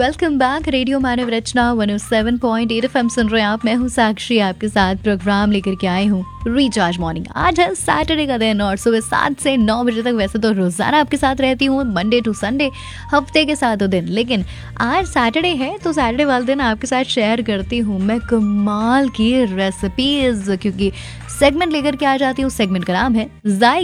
Welcome back. Radio मानव रचना 107.8 FM सुन रहे हैं आप। मैं हूँ साक्षी, आपके साथ प्रोग्राम लेकर के आई हूँ रिचार्ज मॉर्निंग। आज है सैटरडे का दिन और सुबह 7 से 9 बजे तक वैसे तो रोजाना आपके साथ रहती हूँ, मंडे टू संडे, हफ्ते के 7 दिन। लेकिन आज सैटरडे है तो सैटरडे वाले दिन आपके साथ शेयर करती हूँ मैं कमाल की रेसिपीज, क्योंकि सेगमेंट लेकर के आ जाती हूँ। सेगमेंट का नाम है